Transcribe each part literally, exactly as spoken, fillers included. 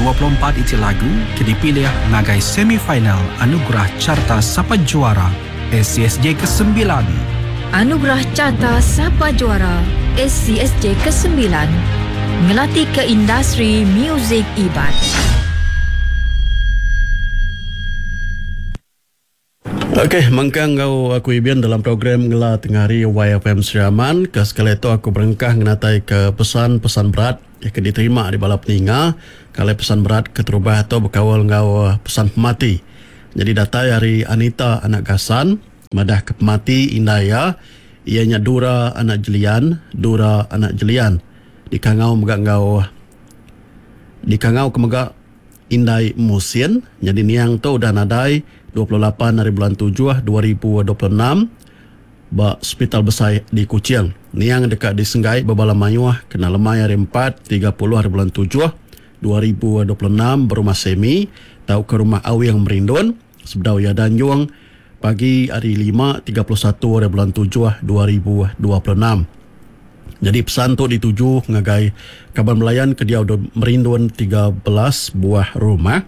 dua puluh empat iti lagu ke dipilih ngagai semifinal Anugerah Carta Sapa Juara S C S J kesembilan. Anugerah Carta Sapa Juara S C S J kesembilan ngelatih ke industri muzik Iban. Okey, mangkang kau aku Ibian dalam program ngela tengari Y F M Seriaman. Ke sekali itu aku berengkah ngenatai ke pesan-pesan berat yang akan diterima di bala peninga. Kalau pesan berat keterubah atau berkawal ngau pesan pemati. Jadi data dari Anita anak Gasan, madah ke pemati Indaya, ianya Dura anak Jelian, Dura anak Jelian. Di kangau megak ngau di kangau kemegak Indai Musin. Jadi niang tu udah nadai dua puluh lapan hari bulan tujuh dua ribu dua puluh enam ba hospital besar di Kuching. Niang dekat di Senggai Babala Mayuah kena lemai hari empat tiga puluh hari bulan tujuh dua ribu dua puluh enam berumah semi tau ke rumah Awi yang Merindun sebedau ya Danjung pagi hari lima tiga puluh satu hari bulan tujuh dua ribu dua puluh enam. Jadi pesan tu dituju ngagai Kaban Melayan ke dia Merindun tiga belas buah rumah.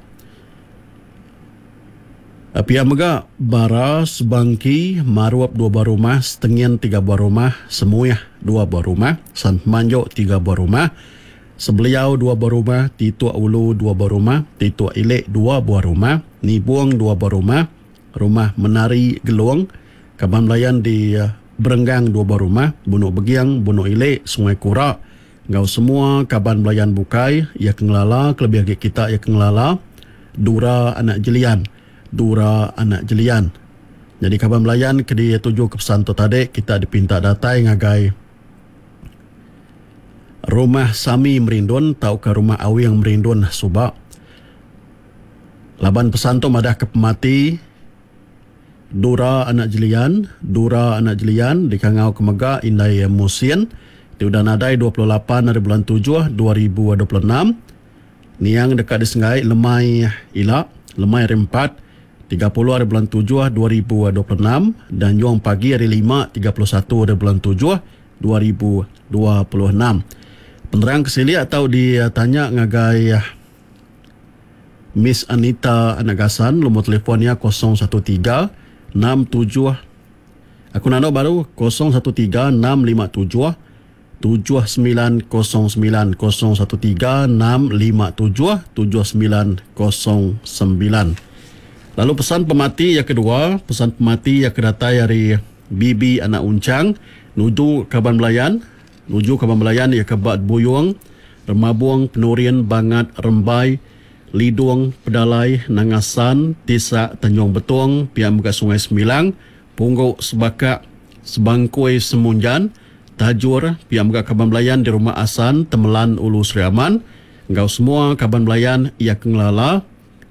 Pihak mega bara sebangki maruap dua buah rumah, setengian tiga buah rumah, semua dua buah rumah, San Manjo tiga buah rumah, Sebeliau dua buah rumah, Titua Ulu dua buah rumah, Titua Ilek dua buah rumah, Nibuang dua buah rumah, Rumah Menari Geluang, Kaban Melayan di uh, Berenggang dua buah rumah, Bunuk Begiang, Bunuk Ilek, Sungai Kura, ngau semua Kaban Melayan Bukai, ia kengelala, kelebihan kita ia kengelala, Dura anak Jelian. Dura anak Jelian. Jadi Kaban Melayan ke dia tuju ke pesan tu tadi kita dipinta datai ngagai rumah Sami Merindun tau ke rumah Awi yang Merindun Subak. Laban pesan tu madah ke pemati Dura anak Jelian, Dura anak Jelian di kangau kemega Indai Musin. Di udah nadai dua puluh lapan hari bulan tujuh dua ribu dua puluh enam. Niang dekat di Senggai Lemai Ilak, Lemai hari empat tiga puluh hari bulan tujuh dua ribu dua puluh enam dan Juang pagi hari lima tiga puluh satu hari bulan tujuh dua ribu dua puluh enam. Penerang kesili atau ditanya ngagai Miss Anita anak Gasan, nombor telefonnya kosong satu tiga enam tujuh aku nano baru kosong satu tiga enam lima tujuh tujuh sembilan kosong sembilan kosong satu tiga enam lima tujuh tujuh sembilan kosong sembilan. Lalu pesan pemati yang kedua, pesan pemati yang kedatai dari Bibi anak Uncang, nuju Kaban Melayan, nuju Kaban Melayan ia kebat Buyung, Remabuang, Penurian, Bangat, Rembai, Lidung, Pedalai, Nangasan, Tisak, Tanjung Betung, pihak muka Sungai Semilang, Pungguk, Sebakak, Sebangkui, Semunjan, Tajur, pihak muka Kaban Melayan di Rumah Asan, Temelan, Ulu Seriaman, engkau semua Kaban Melayan ia kengelala,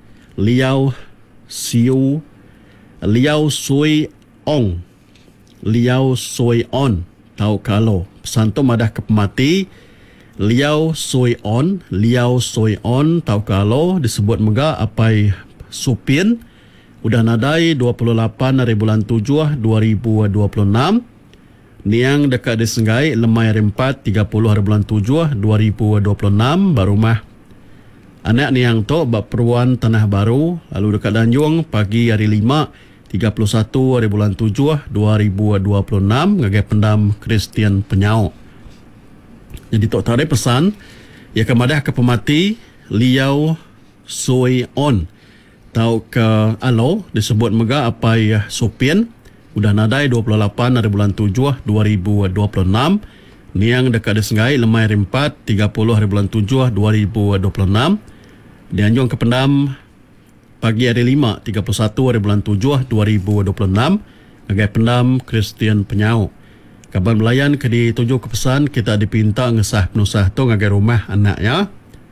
Liau, Siu, Liau Sui Ong, Liau Sui On, tahu kalau pesan tu madah ke pemati Liau Sui On, Liau Sui On, tahu kalau disebut mega apai supin, udah nadai dua puluh lapan hari bulan tujuh dua ribu dua puluh enam. Niang dekat di Senggai Lemai hari empat tiga puluh hari bulan tujuh dua ribu dua puluh enam barumah anak niang tu bak Peruan Tanah Baru, lalu dekat Danjung pagi hari lima tiga puluh satu hari bulan tujuh dua ribu dua puluh enam ngagai pendam Kristian Penyau. Jadi tok tarik pesan ia kemadah ke pemati Liau Sui On tau ke alo disebut mega apai supin udah nadai dua puluh lapan hari bulan tujuh dua ribu dua puluh enam. Niang dekat di Senggai Lemai hari empat tiga puluh hari bulan tujuh dua ribu dua puluh enam. Dianjung ke pendam pagi hari lima tiga puluh satu hari bulan tujuh dua ribu dua puluh enam ngagai pendam Kristian Penyau. Kaban Melayan ke dituju ke pesan kita dipinta ngesah penusah tu ngagai rumah anaknya.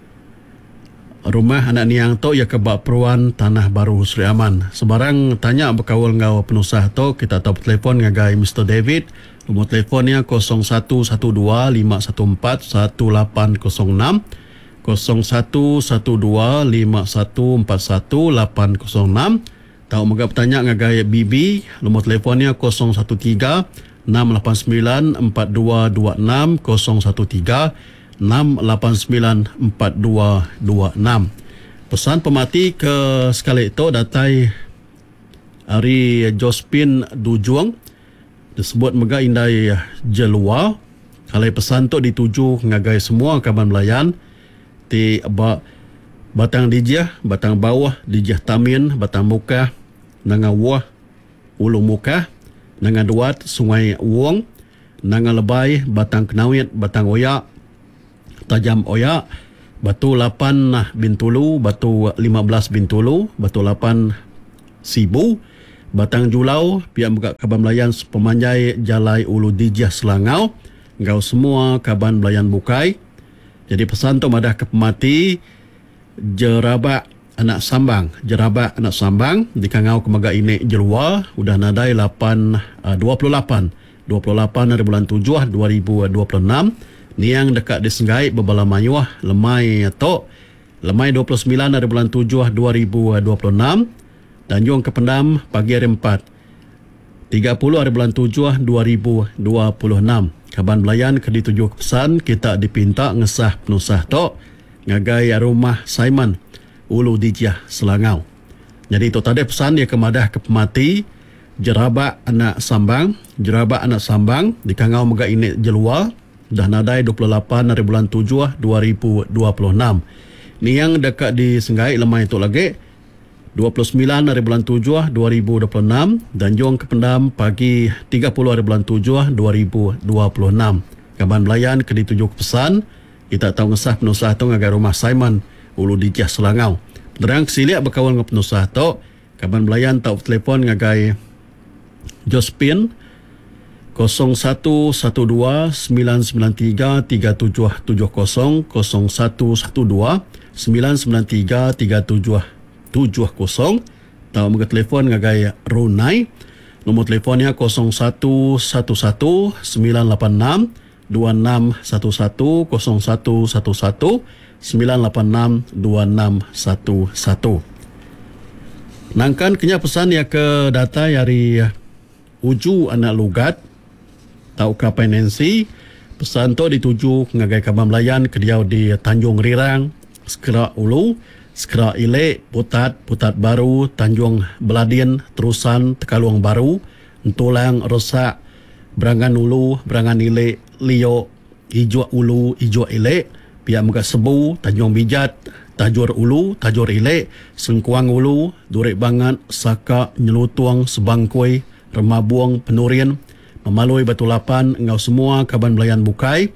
Rumah anak niang tu ia kebak Peruan Tanah Baru Seri Aman. Sebarang tanya berkawal ngau penusah tu kita tahu telefon ngagai Mister David. Nombor telefonnya kosong satu satu dua lima satu empat satu lapan kosong enam. kosong satu satu dua lima satu empat satu lapan kosong enam. Tahu mogak bertanya ngagai Bibi, nombor telefonnya kosong satu tiga enam lapan sembilan empat dua dua enam kosong satu tiga enam lapan sembilan empat dua dua enam. Pesan pemati ke sekali itu datai Ari Jospin Dujuang disebut mega indai jelua. Kalau pesan tu dituju ngagai semua kaban melayan ti ba, batang dijah, batang bawah, dijah tamin, batang muka, nanga wah, ulu muka, nanga duat, sungai uang, nanga lebay, batang kenawit, batang oyak, tajam oyak, batu lapan bintulu, batu lima belas bintulu, batu lapan sibu, batang julau, pihak muka kaban melayan pemanjai jalai ulu dijah selangau, ngau semua kaban melayan bukai. Jadi pesan tu madah ke pemati jerabak anak sambang, jerabak anak sambang di kangau kemaga ini jelua udah nadai lapan dua puluh lapan dua puluh lapan dari bulan tujuh dua ribu dua puluh enam ni yang dekat di Senggai bebala mayuah lemai to lemai dua puluh sembilan dari bulan tujuh dua ribu dua puluh enam dan jong ke Pendam pagi hari empat tiga puluh hari bulan tujuh dua ribu dua puluh enam. Kaban belayan ke dituju pesan kita dipinta ngesah penusah to ngagai rumah Simon Ulu Dijah Selangau. Jadi itu tadi pesan dia kemadah ke pemati jerabak anak sambang, jerabak anak sambang di kangau mega ini jelua dah nadai dua puluh lapan hari bulan tujuh dua ribu dua puluh enam. Ni yang dekat di Senggai lemah itu lagi dua puluh sembilan hari bulan tujuh dua ribu dua puluh enam dan jong ke Pendam pagi tiga puluh hari bulan tujuh dua ribu dua puluh enam. Kaban belayan ke dituju pesan kita tahu ngesah penusah tu ngagai rumah Simon Ulu Dijah Selangau. Terang kesiliak berkawan dengan penusah tu kaban belayan tahu telefon ngagai Jospin kosong satu satu dua sembilan sembilan tiga tiga tujuh tujuh kosong kosong satu satu dua sembilan sembilan tiga tiga tujuh tujuh kosong atau muka telefon ngagai Runai nombor telefonnya kosong satu satu satu sembilan lapan enam dua enam satu satu kosong satu satu satu sembilan lapan enam dua enam satu satu. Nangkan kenya pesan ya ke data dari Uju anak lugat tau kapai Nancy pesan tu dituju ngagai kaban melayan ke dia di Tanjung Rirang Skera Ulu Skera Ilek, Putat, Putat Baru, Tanjung Beladin, Terusan, Tekaluang Baru, Entulang, Rosak, Berangan Ulu, Berangan Ilek, Lio, Ijo Ulu, Ijo Ilek, Pihak Muka Sebu, Tanjung Bijat, Tajur Ulu, Tajur Ilek, Sengkuang Ulu, Durek Bangat, Saka, Nyelutuang, Sebangkui, Remabuang, Penurian, Memalui Batu Lapan, engau semua kaban belayan bukai.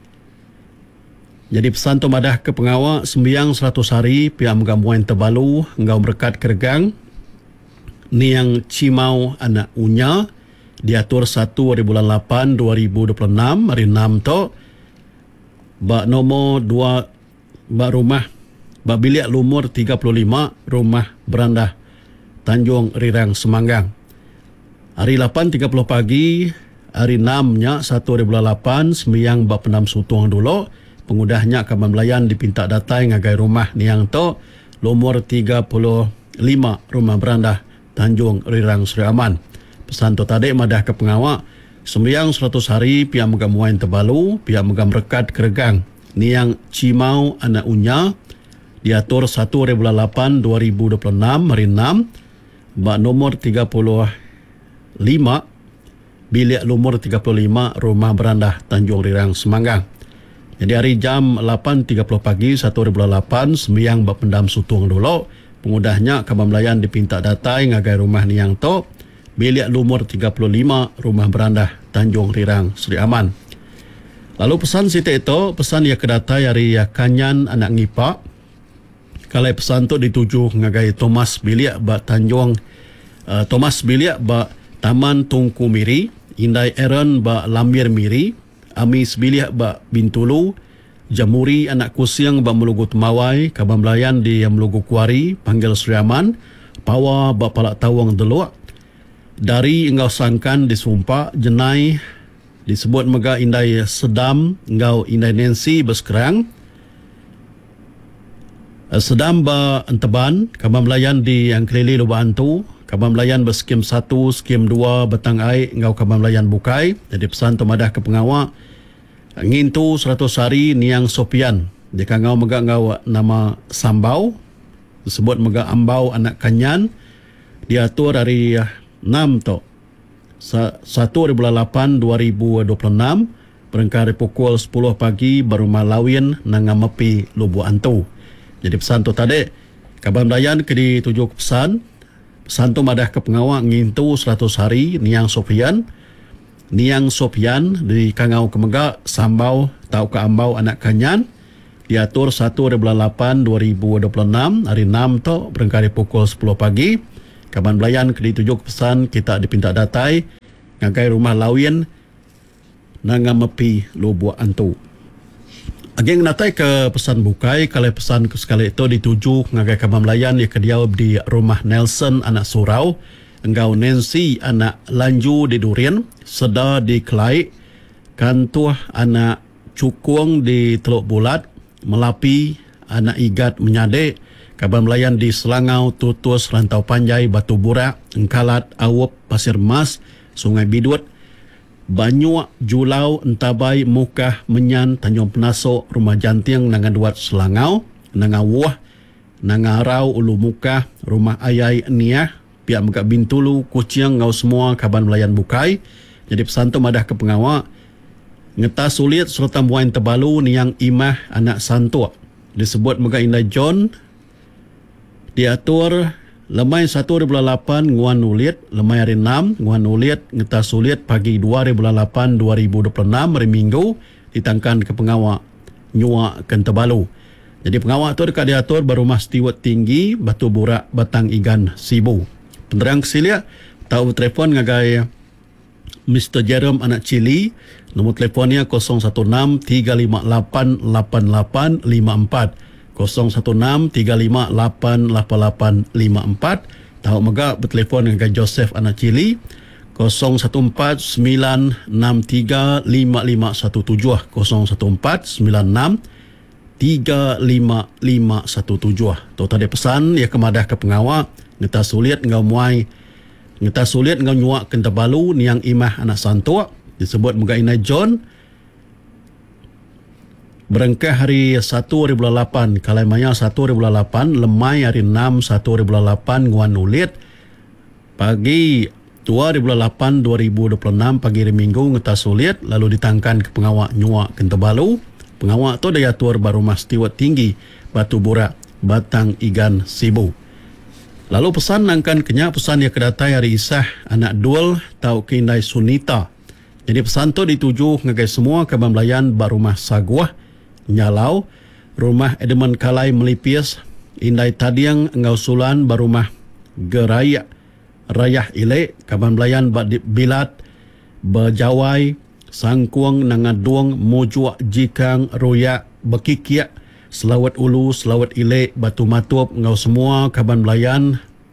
Jadi pesan tu madah ke pengawak sembiang seratus hari pihak menggambuan terbalu engau berkat kergang ni yang Cimau anak Unya diatur satu hari bulan lapan dua ribu dua puluh enam hari enam tu bak nombor dua bak rumah bak bilik lumur tiga puluh lima rumah Berandah Tanjung Rirang Semanggang hari lapan tiga puluh pagi hari enam nya satu hari bulan lapan sembiang bak penam sutuang dulu pengudahnya kaban melayan dipinta datai ngagai rumah niang to lumur tiga puluh lima rumah Berandah Tanjung Rirang Seri Aman. Pesan tu tadi madah ke pengawak sembiang seratus hari pihak megam wain terbalu pihak megam rekat keregang niang Cimau anak Unya diatur satu hari bulan lapan dua ribu dua puluh enam hari enam bak nomor tiga puluh lima bilik lumur tiga puluh lima rumah Berandah Tanjung Rirang Semanggang. Jadi hari jam lapan tiga puluh pagi satu hari bulan lapan sembiang bak pendam sutuang dulu pengudahnya kaban melayan dipinta datai ngagai rumah niang to bilik lumur tiga puluh lima rumah Berandah Tanjung Rirang Seri Aman. Lalu pesan siti itu pesan ya kedatai hari ya Kanyan anak Ngipak kalau pesan tu dituju ngagai Thomas bilik bak Tanjung uh, Thomas bilik bak Taman Tungku Miri Indai Aaron bak Lamir Miri Amis Biliak bak Bintulu, Jamuri anak Kusiang bak Melugu Temawai, kaban melayan di Melugu Kuari, panggil Seri Aman, Pawa bak Palak Tawang Deluak, dari engau sangkan disumpah, Jenai disebut mega Indai Sedam, engau Indai Nancy Beskerang, Sedam bak Enteban, kaban melayan di Yang Kelili Luba Antu, kaban melayan berskim satu, skim dua, Betang Ai, engau kaban melayan bukai, jadi pesan temadah ke pengawak, ngintu seratus hari niang Sopian. Dia kangau megak ngau nama Sambau disebut mega ambau anak kanyan diatur hari enam to satu bulan lapan dua ribu dua puluh enam berengkari pukul sepuluh pagi baru malawin nanga mepi Lubu Antu. Jadi pesan tu tadi kaban dayan ke di tujuh pesan pesan tu madah ke pengawak ngintu seratus hari Niang Sofian Niang Sofian di Kangau Kemegak sambau tau ke ambau anak kanyan diatur satu bulan lapan dua ribu dua puluh enam hari enam tu berengkari pukul sepuluh pagi. Kaban belayan ke ditujuk pesan kita dipinta datai ngagai rumah lawin nanga mepi Lubu Antu. Ageng natai ke pesan bukai kalau pesan ke sekali itu dituju ngagai kaban belayan ya kediau di rumah Nelson anak Surau, engkau Nancy anak Lanju di Durian, Seda di Kelai, Kantuh anak Cukung di Teluk Bulat, Melapi anak Igat Menyade, kaban belayan di Selangau, Tutus, Rantau Panjai, Batu Burak, Engkalat, Awup, Pasir Mas, Sungai Bidut, Banyuak, Julau, Entabai, Mukah, Menyan, Tanjung Penasok, Rumah Jantiang, Nangaduat, Selangau, Nangawuh, Nangarau, Ulu Mukah, Rumah Ayai, Niah, Pihak Megak Bintulu, Kuciang, Ngau semua kaban belayan bukai. Jadi pesan tu madah ke pengawak ngeta sulit serta muain tebalu Niang Imah anak Santua disebut Megak Indah John diatur lemai satu bulan lapan nguan ulit lemai hari enam nguan ulit ngeta sulit pagi dua bulan lapan dua ribu dua puluh enam hari Minggu ditangkan ke pengawak nyua ken tebalu. Jadi pengawak tu dekat diatur berumah Stewart Tinggi Batu Burak Batang Igan Sibu. Penerang kesilia tahu telefon ngagai Mister Jerome anak Cili, nombor telefonnya kosong satu enam tiga lima lapan lapan lapan lima empat kosong satu enam tiga lima lapan lapan lapan lima empat. Tahu mega bertelefon dengan Joseph anak Cili kosong satu empat sembilan enam tiga lima lima satu tujuh kosong satu empat sembilan enam tiga lima lima satu tujuh. Tu tadi pesan ya kemadah ke pengawak ngeta sulit ngau muai ngeta sulit ngau nyuak ken tebalu Niang Imah anak Santua disebut Megak Inai John berengkah hari satu bulan lapan kalai maya satu bulan lapan lemai hari enam satu bulan lapan nguan ulit pagi dua bulan lapan dua ribu dua puluh enam pagi hari Minggu ngeta sulit lalu ditangkan ke pengawak nyuak ken tebalu. Pengawak tu daya tuar baru Mas Stewart Tinggi Batu Burak Batang Igan Sibu. Lalu pesan nangkan kenyak pesan yang kedatai hari Isah anak Dul tau Kindai Sunita. Jadi pesan tu dituju ngagai semua kaban belayan bar rumah Saguah Nyalau, rumah Edmund Kalai Melipis, Indai Tadiang Engau Sulan bar rumah Geraya Rayah Ile, kaban belayan bak Bilat, Bejawai, Sangkuang, Nangaduang, Mojuak, Jikang, Royak, Bekikiak, Selawat Ulu, Selawat Ile, Batu Matup, Engau semua kaban belayan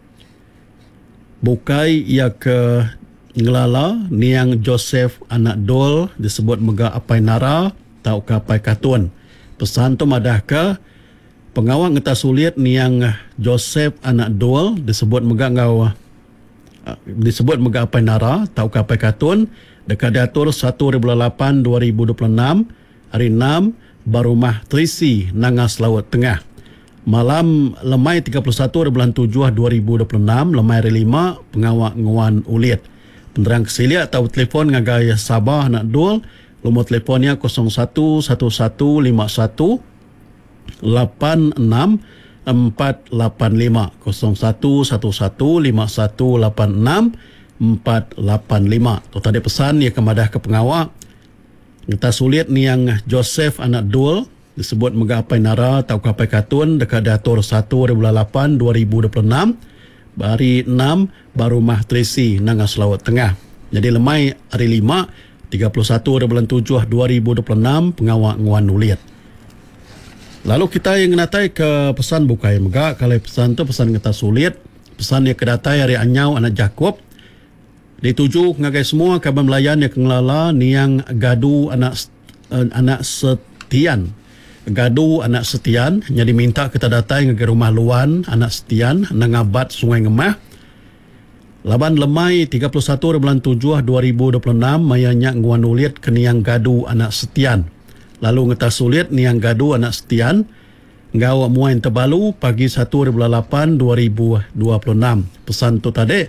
bukai ia ke Ngelala, Niang Joseph anak Dol disebut Megak Apai Nara, tau ke Apai Katun. Pesan tu madah ke pengawak ngeta sulit Niang Joseph anak Dol disebut Megak Ngau disebut Megak Apai Nara, tau ke Apai Katun. Dekat diatur satu bulan lapan dua ribu dua puluh enam hari enam barumah Trisi Nanga Selawat Tengah. Malam lemai tiga puluh satu bulan tujuh dua ribu dua puluh enam lemai hari lima pengawak nguan ulit. Penerang kesilia tahu telefon ngagai Sabah nak Dul, nombor telefonnya kosong satu satu satu lima satu lapan enam empat lapan lima kosong satu satu satu lima satu lapan enam empat lapan lima. Tu tadi pesan ya kemadah ke pengawak ngeta sulit Niang Joseph anak Dul disebut Megak Apai Nara tau ke Apai Katun dekat diatur satu bulan lapan dua ribu dua puluh enam hari enam barumah Trisi Nanga Selawat Tengah. Jadi lemai hari lima tiga puluh satu bulan tujuh dua ribu dua puluh enam pengawak nguan ulit. Lalu kita yang natai ke pesan bukai Megak. Kalau pesan tu pesan ngeta sulit pesan yang kedatai hari Anyau anak Jakob dituju ngagai semua kaban melayan yang kengelala Niang Gadu anak uh, anak Setian Gadu anak Setian yang diminta kita datai ngagai rumah Luan anak Setian Nangabat Sungai Ngemah laban lemai tiga puluh satu bulan tujuh dua ribu dua puluh enam mayanya nguan ulit ke Niang Gadu anak Setian. Lalu ngeta sulit Niang Gadu anak Setian ngau muain terbalu pagi satu bulan lapan dua ribu dua puluh enam. Pesan tu tadi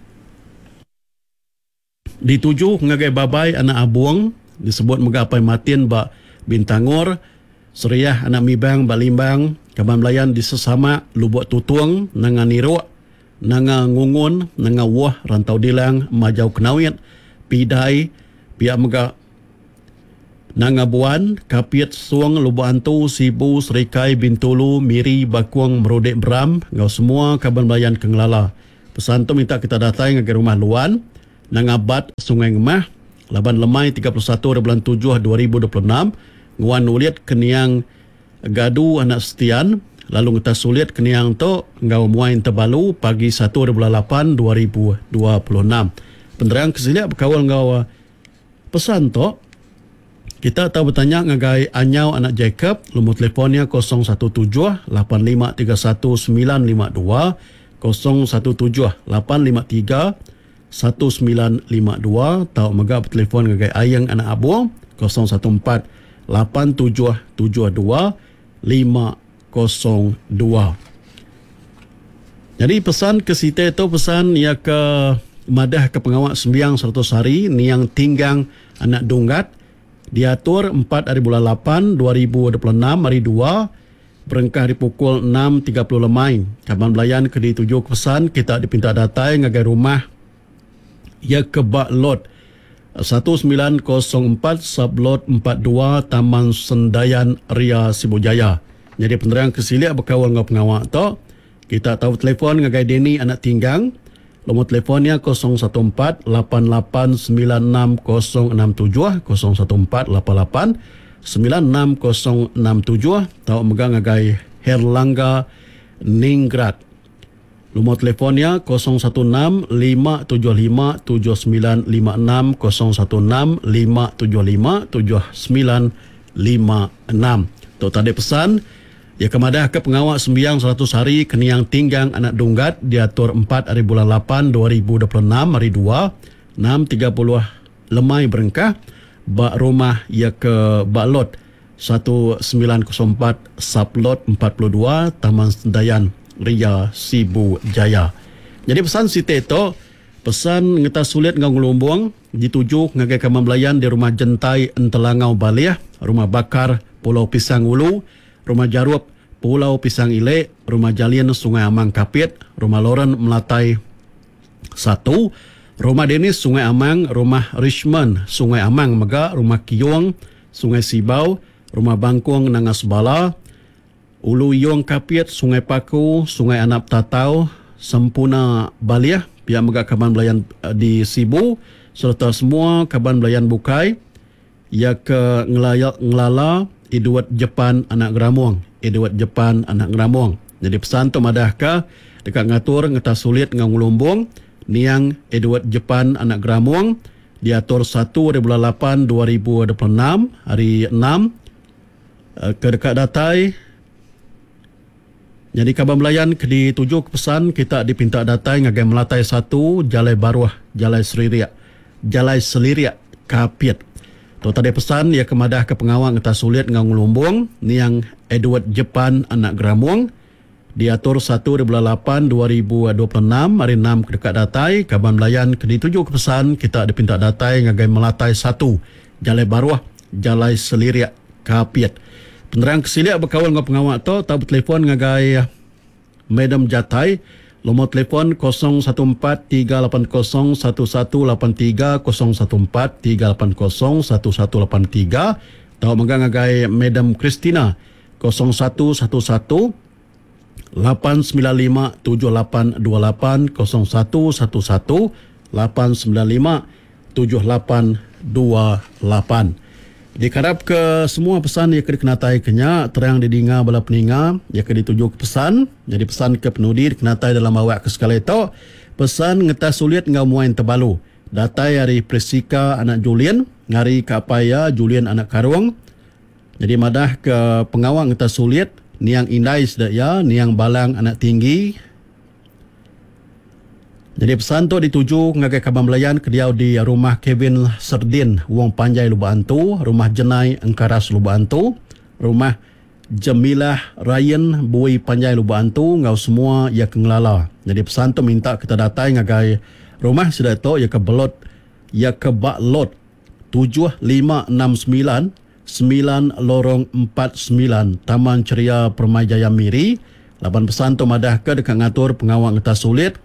dituju ngagai babai anak abuang disebut megapai matin ba Bintangor Seriah anak mibang balimbang kaban melayan di sesama lubuk tutuang nanga nirok nanga ngungun nanga wah rantau dilang majau kenawit pidai pihak mega nanga buan kapiat suang lubuk antu sibu serikai bintulu miri bakuang merodek beram ngau semua kaban melayan kengelala. Pesan tu minta kita datang ke rumah luan nanga bat Sungai Ngemah laban lemai tiga puluh satu bulan tujuh dua ribu dua puluh enam nguan uliat keniang gadu anak setian lalu kita sulit keniang tu ngau muain terbalu pagi satu bulan lapan dua ribu dua puluh enam. Penderang kesiliak berkawal ngau pesan tu kita tahu bertanya ngagai anyau anak Jacob lumut telefonnya kosong satu tujuh lapan lima tiga satu sembilan lima dua kosong satu tujuh lapan lima tiga satu sembilan lima dua atau megap telefon ngagai ayang anak abu kosong satu empat lapan tujuh tujuh dua lima kosong dua. Jadi pesan ke site itu pesan ia ke madah ke pengawak sembiang seratus hari ni yang tinggang anak dunggat diatur empat hari bulan lapan dua ribu dua puluh enam hari dua berengkah di pukul enam tiga puluh lemai. Kaban belayan ke dituju pesan kita dipinta datai ngagai rumah ia ke bak lot satu sembilan kosong empat sublot empat dua Taman Sendayan Ria Sibujaya. Jadi penerang kesiliak berkawal dengan pengawak tu kita tahu telefon ngagai Deni anak tinggang nombor telefonnya kosong satu empat lapan lapan sembilan enam kosong enam tujuh kosong satu empat lapan lapan sembilan enam kosong enam tujuh tahu megang ngagai Herlangga Ningrat. Nombor telefonnya kosong satu enam lima tujuh lima tujuh sembilan lima enam kosong satu enam lima tujuh lima tujuh sembilan lima enam. Tu tadi pesan ya kemadah ke pengawak sembiang seratus hari keniang tinggang anak dunggat diatur empat hari bulan lapan dua ribu dua puluh enam hari dua enam tiga puluh lemai berengkah bak rumah ya ke bak lot satu sembilan kosong empat sublot empat puluh dua Taman Sendayan Ria Sibu Jaya. Jadi pesan site itu pesan ngeta sulit ngau ngelumbung dituju ngagai kamam belayan di rumah jentai Entelangau Balih, rumah bakar Pulau Pisang Ulu, rumah Jarup Pulau Pisang Ile, rumah Jalin Sungai Amang Kapit, rumah Loren Melatai satu, rumah Denis Sungai Amang, rumah Richmond Sungai Amang Mega, rumah Kiong Sungai Sibau, rumah Bangkuang Nangas Bala, Ulu Yong Kapit, Sungai Paku, Sungai Anap Tatau, Sempuna Balih, pihak Mega Kaban Belayan di Sibu, serta semua Kaban Belayan Bukai, ia ke Ngelaya, Ngelala, Eduard Jepan Anak Geramuang, Eduard Jepan Anak Geramuang. Jadi pesan tu madahkah dekat ngatur ngeta sulit ngang Lumbung, niang Eduard Jepan Anak Geramuang, diatur satu bulan lapan dua ribu dua puluh enam, hari enam, ke dekat datai. Jadi kabar melayan ke dituju pesan kita dipinta datai ngagai Melatai satu Jalai Baruah Jalai Seliriak Jalai Seliriak Kapit. Tu tadi pesan ia kemadah ke pengawang ngeta sulit ngang Lumbung niang Edward Jepan Anak Geramuang diatur satu bulan lapan dua ribu dua puluh enam hari enam ke dekat datai. Kabar melayan ke dituju pesan kita dipinta datai ngagai Melatai satu Jalai Baruah Jalai Seliriak Kapit. Penerang kesiliak berkawal dengan pengawak tu tahu telefon ngagai Madam Jatai nomor telefon kosong satu empat tiga lapan kosong satu satu lapan tiga kosong satu empat tiga lapan kosong satu satu lapan tiga tahu megang ngagai Madam Christina kosong satu satu satu lapan sembilan lima tujuh lapan dua lapan kosong satu satu satu lapan sembilan lima tujuh lapan dua lapan. Dikarap ke semua pesan yang dikenatai kenya terang didinga bala peninga yang dituju ke pesan. Jadi pesan ke penudi dikenatai dalam awak ke sekali itu pesan ngeta sulit ngau muain terbalu. Datai hari Presika anak Julian, ngari ke Apaya Julian anak Karung. Jadi madah ke pengawang ngeta sulit niang Indai sedaya, niang Balang anak Tinggi. Jadi pesan tu dituju ngagai Kaban Melayan kediau di rumah Kevin Serdin Wong Panjai Lubuk Antu, rumah Jenai Engkaras Lubuk Antu, rumah Jamilah Ryan Bui Panjai Lubang tu ngau semua ya kengelala. Jadi pesan tu minta kita datai ngagai rumah sudah tu ya ke belot ya ke baklot tujuh lima enam sembilan sembilan lorong empat sembilan Taman Ceria Permai Jaya Miri. Lapan pesan tu madah ke dekat ngatur pengawal ngetas sulit.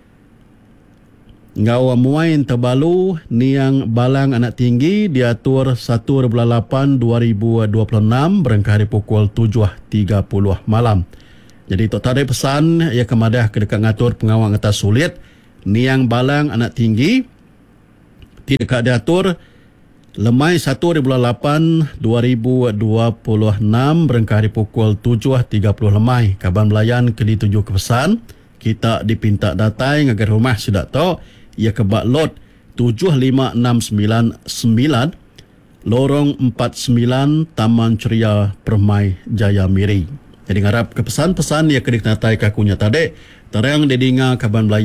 Ngau muain terbalu niang balang anak tinggi diatur satu lapan dua ribu dua puluh enam berangkat hari pukul tujuh tiga puluh malam. Jadi tok tadi pesan ya kemadah ke dekat ngatur pengawal ngetas sulit niang balang anak tinggi tidak diatur lemai satu lapan dua ribu dua puluh enam berangkat hari pukul tujuh tiga puluh lemai. Kaban Melayan ke dituju ke pesan kita dipinta datai ngagar rumah sudah tahu ia ke baklot tujuh lima enam sembilan sembilan lorong empat sembilan Taman Ceria Permai Jaya Miri. Jadi ngarap ke pesan-pesan ia ke diknatai kakunya tadi terang dedinga Kaban Melayu